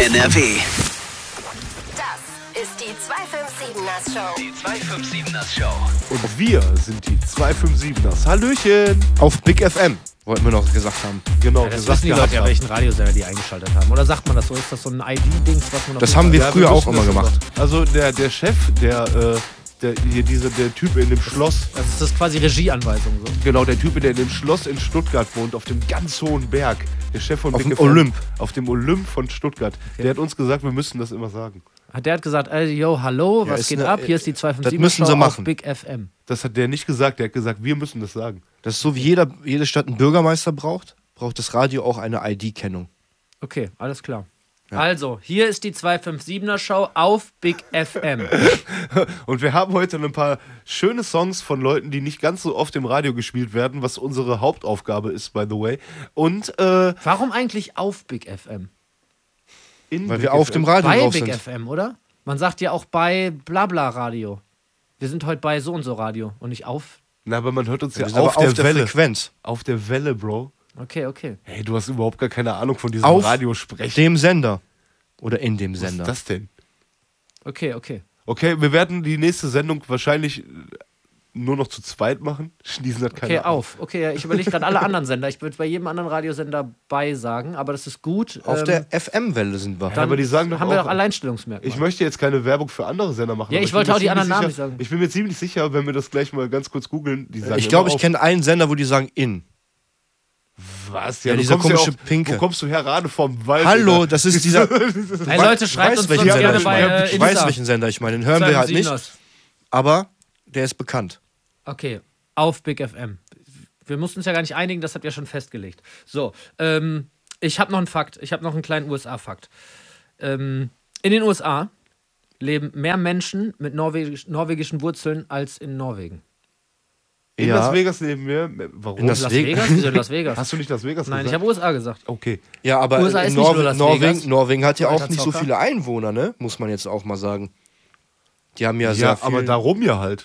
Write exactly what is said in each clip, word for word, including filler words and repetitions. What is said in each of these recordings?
N R W. Das ist die zweihundertsiebenundfünfzigers Show. Die zweihundertfünfundsiebzigers Show. Und wir sind die zweihundertfünfundsiebzigers. Hallöchen! Auf Big F M, wollten wir noch gesagt haben. Genau, Ja, das gesagt wissen die gehabt Leute ja, haben. welchen Radiosender die eingeschaltet haben. Oder sagt man das so? Ist das so ein I D-Dings, was man auf Das jeden haben Fall- wir Ja, früher auch wissen immer das gemacht. Also der, der Chef, der, äh, der, hier diese, der Typ in dem Schloss, Das ist das quasi Regieanweisung so. genau, der Typ, der in dem Schloss in Stuttgart wohnt, auf dem ganz hohen Berg, der Chef von Auf Big dem F M, Olymp. auf dem Olymp von Stuttgart, der hat uns gesagt, wir müssen das immer sagen. Hat der hat gesagt, ey, yo, hallo, Ja, was ist geht ne- ab? Hier ist die das zweihundertfünfundsiebzig müssen sie Show machen. auf Big F M. Das hat der nicht gesagt, der hat gesagt, wir müssen das sagen. Das ist so, wie jeder, jede Stadt einen Bürgermeister braucht, braucht das Radio auch eine I D-Kennung. Okay, alles klar. Also, hier ist die zweihundertfünfundsiebziger Show auf Big F M. Und wir haben heute ein paar schöne Songs von Leuten, die nicht ganz so oft im Radio gespielt werden, was unsere Hauptaufgabe ist, by the way. Und äh, Warum eigentlich auf Big F M? in Weil Big wir auf F M. dem Radio Bei drauf Big sind. F M, oder? Man sagt ja auch bei Blabla Radio. Wir sind heute bei so und so Radio und nicht auf. Na, aber man hört uns ja Wir sind auf, aber der, auf der Welle. Frequenz. Auf der Welle, Bro. Okay, okay. Hey, du hast überhaupt gar keine Ahnung von diesem Auf Radiosprechen. Dem Sender. Oder in dem Was Sender. ist das denn? Okay, okay. Okay, wir werden die nächste Sendung wahrscheinlich nur noch zu zweit machen. Schließen hat keine Okay, auf. Okay, ja, ich überlege gerade alle anderen Sender. Ich würde bei jedem anderen Radiosender bei sagen, aber das ist gut. Auf Ähm, der F M-Welle sind wir. dann aber die sagen doch haben wir auch- doch Alleinstellungsmerkmal. Ich möchte jetzt keine Werbung für andere Sender machen. Ja, aber ich bin wollte mir auch die ziemlich anderen Namen sicher, nicht sagen. Ich bin mir ziemlich sicher, wenn wir das gleich mal ganz kurz googeln, die sagen Ich glaube, immer ich kenne einen Sender, wo die sagen in. auf, was? Ja, du dieser kommst ja komische auch, Pinke. Wo kommst du her? Rade vom Wald. Hallo, Alter. das ist dieser. Hey Leute, schreibt uns welchen sonst Sender gerne ich bei meine. äh, Ich Insta. weiß, welchen Sender ich meine. Den hören wir halt nicht. zweihundertsiebenzigers. Aber der ist bekannt. Okay, auf Big F M. Wir mussten uns ja gar nicht einigen, das habt ihr schon festgelegt. So, ähm, ich habe noch einen Fakt. Ich habe noch einen kleinen U S A-Fakt. Ähm, in den U S A leben mehr Menschen mit norwegisch, norwegischen Wurzeln als in Norwegen. In Ja. Las Vegas leben wir. Warum? In Las Las Vegas? Vegas? Wieso in Las Vegas? Hast du nicht Las Vegas Nein, ich gesagt? habe U S A gesagt. Okay. Ja, aber U S A ist in nicht nur Norwe Las Norwegen, Vegas. Norwegen hat ja auch Alter nicht so Zocker. viele Einwohner, ne? Muss man jetzt auch mal sagen. Die haben ja, sehr Ja, viel. aber darum ja halt.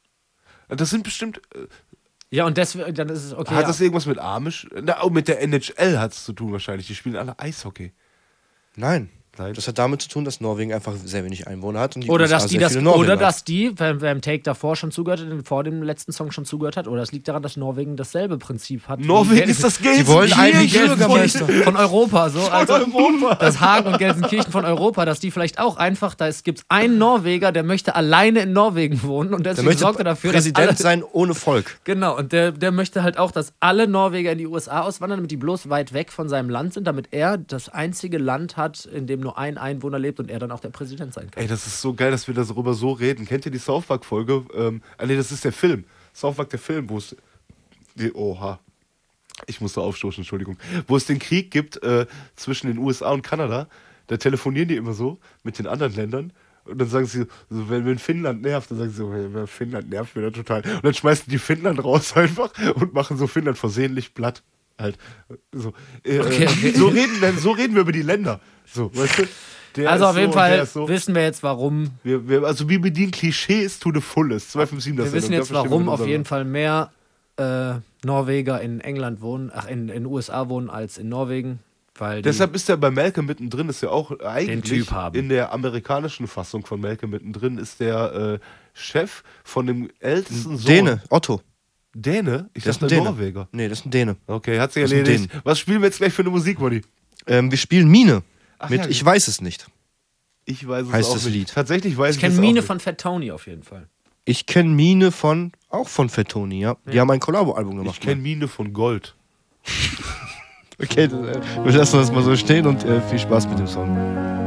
Das sind bestimmt. äh, Ja, und deswegen, dann ist es okay. Hat ja. das irgendwas mit Amish? Na, oh, mit der N H L hat es zu tun wahrscheinlich. Die spielen alle Eishockey. Nein. Nein. Das hat damit zu tun, dass Norwegen einfach sehr wenig Einwohner hat. Und die Oder U S A dass die sehr das, viele Norweger oder hat. dass die, wer, wer im Take davor schon zugehört hat, vor dem letzten Song schon zugehört hat, oder es liegt daran, dass Norwegen dasselbe Prinzip hat. wie Norwegen Gel- ist das Geld. Die wollen eigentlich Gelsenkirchen Bürgermeister. von Europa, so also Europa. das Hagen und Gelsenkirchen von Europa, dass die vielleicht auch einfach, da gibt es einen Norweger, der möchte alleine in Norwegen wohnen und Der deswegen möchte sorgt er dafür, Präsident dass alle, sein ohne Volk. genau, und der, der möchte halt auch, dass alle Norweger in die U S A auswandern, damit die bloß weit weg von seinem Land sind, damit er das einzige Land hat, in dem nur ein Einwohner lebt und er dann auch der Präsident sein kann. Ey, das ist so geil, dass wir darüber so reden. Kennt ihr die South Park-Folge? Ähm, ah, nee, das ist der Film. South Park, der Film, wo es. Die, oha. Ich musste aufstoßen, Entschuldigung. Wo es den Krieg gibt äh, zwischen den U S A und Kanada. Da telefonieren die immer so mit den anderen Ländern. Und dann sagen sie, so, wenn, wenn Finnland nervt, dann sagen sie so, hey, Finnland nervt mir da total. Und dann schmeißen die Finnland raus einfach und machen so Finnland versehentlich platt. Halt. So, äh, Okay, okay. so, reden, dann- so reden wir über die Länder. So, weißt du? Der Also ist auf jeden so und der Fall ist so. wissen wir jetzt, warum. Wir, wir, also wir bedienen Klischees to the fullest. zweihundertfünfundsiebzig. Wir wissen jetzt, warum auf jeden Fall mehr äh, Norweger in England wohnen, ach, in den U S A wohnen als in Norwegen. Weil die, Deshalb ist er bei Malcolm mittendrin, ist ja auch eigentlich Typ haben. in der amerikanischen Fassung von Malcolm mittendrin, ist der äh, Chef von dem ältesten Sohn. Däne, Otto. Däne? Ich Das ist dachte ein Däne. Norweger. Nee, das ist ein Däne. Okay, hat sich Das ist ein erledigt. Däne. Was spielen wir jetzt gleich für eine Musik, Money? Ähm, wir spielen Mine. Ach mit ja, Ich weiß es nicht. Ich weiß es heißt auch das nicht. Lied. Tatsächlich weiß ich ich kenne es Mine auch von Fat Tony auf jeden Fall. Ich kenne Mine von, auch von Fettoni, ja. Die haben ein Kollabo-Album nicht. gemacht. Ich kenne Mine von Gold. Okay, das, äh, wir lassen das mal so stehen und äh, viel Spaß mit dem Song.